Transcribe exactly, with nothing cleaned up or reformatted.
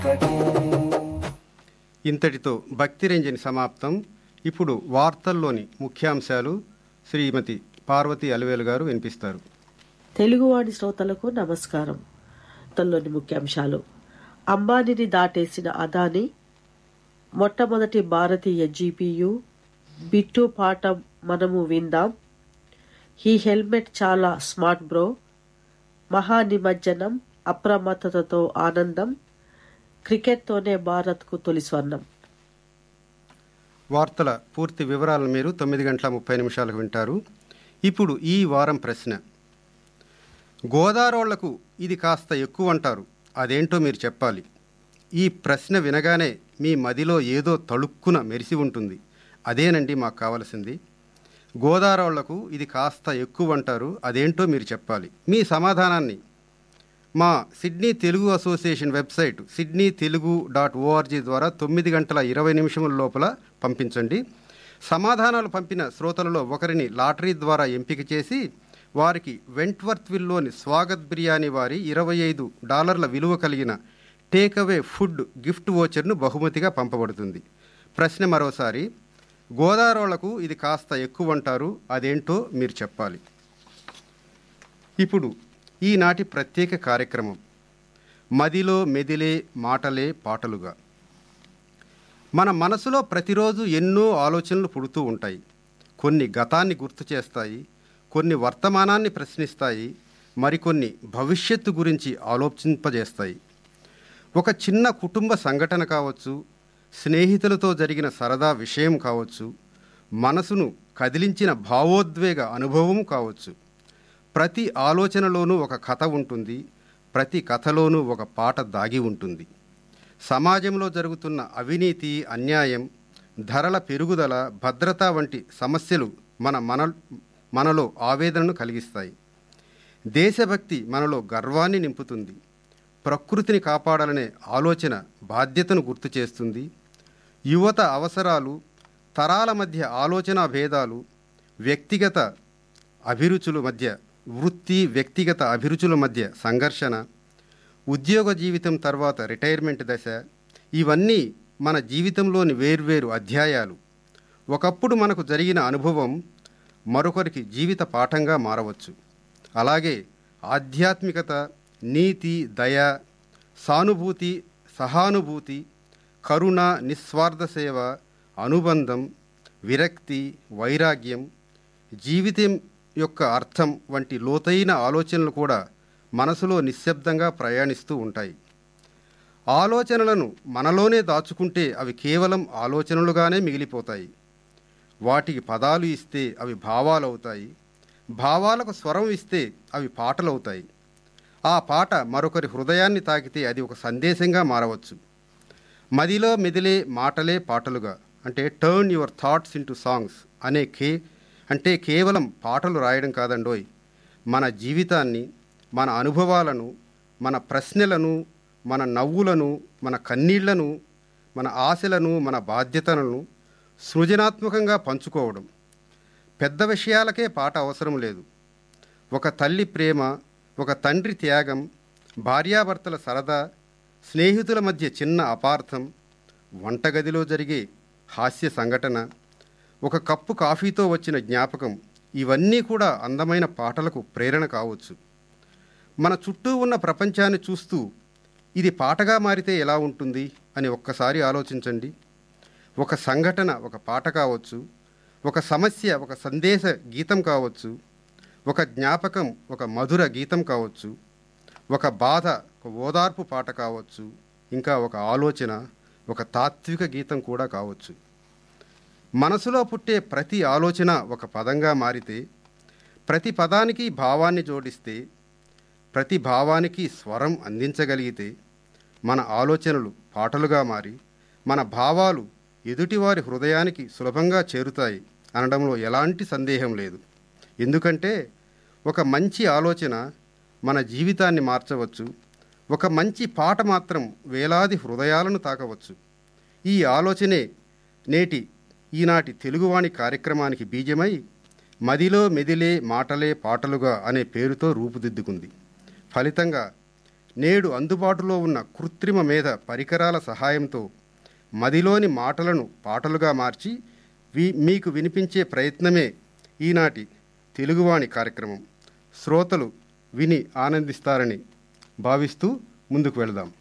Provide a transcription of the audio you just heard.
ఇంతటితో భక్తిరంజని సమాప్తం. ఇప్పుడు వార్తల్లోని ముఖ్యాంశాలు శ్రీమతి పార్వతి అలివేలు గారు వినిపిస్తారు. తెలుగువాణి శ్రోతలకు నమస్కారం. వార్తల్లోని ముఖ్యాంశాలు: అంబానీని దాటేసిన అదానీ, మొట్టమొదటి భారతీయ జీపీయూ, బిట్టు పాట మనము విందాం, ఈ హెల్మెట్ చాలా స్మార్ట్ బ్రో, మహానిమజ్జనం, అప్రమత్తతతో ఆనందం, క్రికెట్తోనే భారత్కు తొలి స్వర్ణం. వార్తల పూర్తి వివరాలను మీరు తొమ్మిది గంటల ముప్పై నిమిషాలకు వింటారు. ఇప్పుడు ఈ వారం ప్రశ్న: గోదారోళ్లకు ఇది కాస్త ఎక్కువ అంటారు, అదేంటో మీరు చెప్పాలి. ఈ ప్రశ్న వినగానే మీ మదిలో ఏదో తళుక్కున మెరిసి ఉంటుంది. అదేనండి మాకు కావలసింది. గోదారోళ్లకు ఇది కాస్త ఎక్కువ అంటారు, అదేంటో మీరు చెప్పాలి. మీ సమాధానాన్ని మా Sydney Telugu association website Sydney Telugu dot ORG ద్వారా తొమ్మిది గంటల ఇరవై నిమిషముల లోపల పంపించండి. సమాధానాలు పంపిన శ్రోతలలో ఒకరిని లాటరీ ద్వారా ఎంపిక చేసి వారికి వెంట్వర్త్విల్లోని స్వాగత్ బిర్యానీ వారి ఇరవై ఐదు డాలర్ల విలువ కలిగిన టేక్అవే ఫుడ్ గిఫ్ట్ వోచర్ను బహుమతిగా పంపబడుతుంది. ప్రశ్న మరోసారి: గోదారోళ్లకు ఇది కాస్త ఎక్కువ అంటారు, అదేంటో మీరు చెప్పాలి. ఇప్పుడు ఈనాటి ప్రత్యేక కార్యక్రమం మదిలో మెదిలే మాటలే పాటలుగా. మన మనసులో ప్రతిరోజు ఎన్నో ఆలోచనలు పుడుతూ ఉంటాయి. కొన్ని గతాన్ని గుర్తు చేస్తాయి, కొన్ని వర్తమానాన్ని ప్రశ్నిస్తాయి, మరికొన్ని భవిష్యత్తు గురించి ఆలోచింపజేస్తాయి. ఒక చిన్న కుటుంబ సంఘటన కావచ్చు, స్నేహితులతో జరిగిన సరదా విషయం కావచ్చు, మనసును కదిలించిన భావోద్వేగ అనుభవం కావచ్చు. ప్రతి ఆలోచనలోనూ ఒక కథ ఉంటుంది, ప్రతి కథలోనూ ఒక పాట దాగి ఉంటుంది. సమాజంలో జరుగుతున్న అవినీతి, అన్యాయం, ధరల పెరుగుదల, భద్రత వంటి సమస్యలు మన మన మనలో ఆవేదనను కలిగిస్తాయి. దేశభక్తి మనలో గర్వాన్ని నింపుతుంది. ప్రకృతిని కాపాడాలనే ఆలోచన బాధ్యతను గుర్తు చేస్తుంది. యువత అవసరాలు, తరాల మధ్య ఆలోచనా భేదాలు, వ్యక్తిగత అభిరుచుల మధ్య వృత్తి వ్యక్తిగత అభిరుచుల మధ్య సంఘర్షణ, ఉద్యోగ జీవితం తర్వాత రిటైర్మెంట్ దశ, ఇవన్నీ మన జీవితంలోని వేర్వేరు అధ్యాయాలు. ఒకప్పుడు మనకు జరిగిన అనుభవం మరొకరికి జీవిత పాఠంగా మారవచ్చు. అలాగే ఆధ్యాత్మికత, నీతి, దయ, సానుభూతి, సహానుభూతి, కరుణ, నిస్వార్థ సేవ, అనుబంధం, విరక్తి, వైరాగ్యం, జీవితం యొక్క అర్థం వంటి లోతైన ఆలోచనలు కూడా మనసులో నిశ్శబ్దంగా ప్రయాణిస్తూ ఉంటాయి. ఆలోచనలను మనలోనే దాచుకుంటే అవి కేవలం ఆలోచనలుగానే మిగిలిపోతాయి. వాటికి పదాలు ఇస్తే అవి భావాలవుతాయి. భావాలకు స్వరం ఇస్తే అవి పాటలవుతాయి. ఆ పాట మరొకరి హృదయాన్ని తాకితే అది ఒక సందేశంగా మారవచ్చు. మదిలో మెదిలే మాటలే పాటలుగా అంటే turn your thoughts into songs అనే కే అంటే కేవలం పాటలు రాయడం కాదండోయ్. మన జీవితాన్ని, మన అనుభవాలను, మన ప్రశ్నలను, మన నవ్వులను, మన కన్నీళ్లను, మన ఆశలను, మన బాధ్యతలను సృజనాత్మకంగా పంచుకోవడం. పెద్ద విషయాలకే పాట అవసరం లేదు. ఒక తల్లి ప్రేమ, ఒక తండ్రి త్యాగం, భార్యాభర్తల సరదా, స్నేహితుల మధ్య చిన్న అపార్థం, వంటగదిలో జరిగే హాస్య సంఘటన, ఒక కప్పు కాఫీతో వచ్చిన జ్ఞాపకం, ఇవన్నీ కూడా అందమైన పాటలకు ప్రేరణ కావచ్చు. మన చుట్టూ ఉన్న ప్రపంచాన్ని చూస్తూ ఇది పాటగా మారితే ఎలా ఉంటుంది అని ఒక్కసారి ఆలోచించండి. ఒక సంఘటన ఒక పాట కావచ్చు, ఒక సమస్య ఒక సందేశ గీతం కావచ్చు, ఒక జ్ఞాపకం ఒక మధుర గీతం కావచ్చు, ఒక బాధ ఒక ఓదార్పు పాట కావచ్చు, ఇంకా ఒక ఆలోచన ఒక తాత్విక గీతం కూడా కావచ్చు. మనసులో పుట్టే ప్రతి ఆలోచన ఒక పదంగా మారితే, ప్రతి పదానికి భావాన్ని జోడిస్తే, ప్రతి భావానికి స్వరం అందించగలిగితే మన ఆలోచనలు పాటలుగా మారి మన భావాలు ఎదుటివారి హృదయానికి సులభంగా చేరుతాయి అనడంలో ఎలాంటి సందేహం లేదు. ఎందుకంటే ఒక మంచి ఆలోచన మన జీవితాన్ని మార్చవచ్చు. ఒక మంచి పాట మాత్రం వేలాది హృదయాలను తాకవచ్చు. ఈ ఆలోచనే నేటి ఈనాటి తెలుగువాణి కార్యక్రమానికి బీజమై మదిలో మెదిలే మాటలే పాటలుగా అనే పేరుతో రూపుదిద్దుకుంది. ఫలితంగా నేడు అందుబాటులో ఉన్న కృత్రిమ మేధ పరికరాల సహాయంతో మదిలోని మాటలను పాటలుగా మార్చి వి మీకు వినిపించే ప్రయత్నమే ఈనాటి తెలుగువాణి కార్యక్రమం. శ్రోతలు విని ఆనందిస్తారని భావిస్తూ ముందుకు వెళదాం.